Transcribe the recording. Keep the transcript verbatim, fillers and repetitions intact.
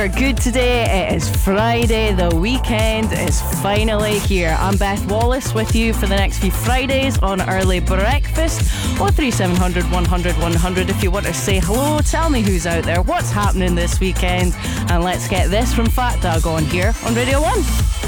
Good today. It is Friday. The weekend is finally here. I'm Beth Wallace with you for the next few Fridays on Early Breakfast. oh three seven hundred one hundred one hundred if you want to say hello, tell me who's out there, what's happening this weekend, and let's get this from Fat Dog on here on Radio one.